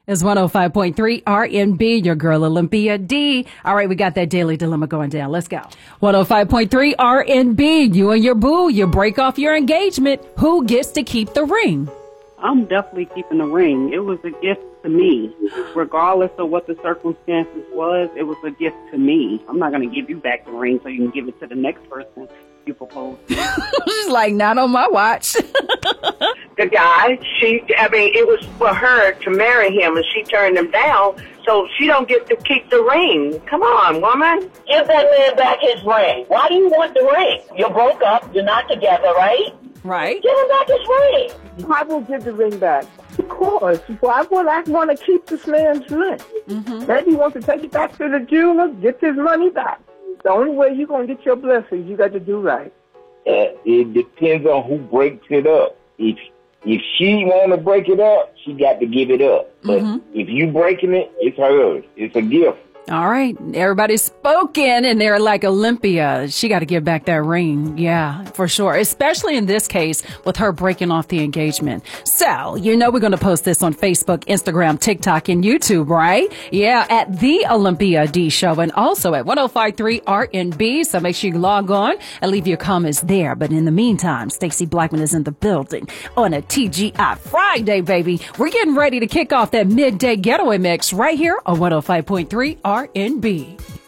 It's 105.3 RNB, your girl Olympia D. All right, we got that daily dilemma going down. Let's go. 105.3 RNB, you and your boo, you break off your engagement. Who gets to keep the ring? I'm definitely keeping the ring. It was a gift to me. Regardless of what the circumstances was, it was a gift to me. I'm not going to give you back the ring so you can give it to the next person you propose to. She's like, not on my watch. The guy, it was for her to marry him, and she turned him down, so she don't get to keep the ring. Come on, woman. Give that man back his ring. Why do you want the ring? You broke up. You're not together, right? Right. Give him back his ring. I will give the ring back. Of course. Why would I want to keep this man's ring? Maybe he wants to take it back to the jeweler, get his money back. The only way you're going to get your blessings, you got to do right. It depends on who breaks it up. If she want to break it up, she got to give it up. But if you breaking it, it's hers. It's a gift. All right. Everybody's spoken, and they're like, Olympia, she got to give back that ring. Yeah, for sure. Especially in this case with her breaking off the engagement. So, you know, we're going to post this on Facebook, Instagram, TikTok, and YouTube, right? Yeah, at The Olympia D Show and also at 105.3 RNB. So make sure you log on and leave your comments there. But in the meantime, Stacey Blackman is in the building on a TGI Friday, baby. We're getting ready to kick off that midday getaway mix right here on 105.3 RNB.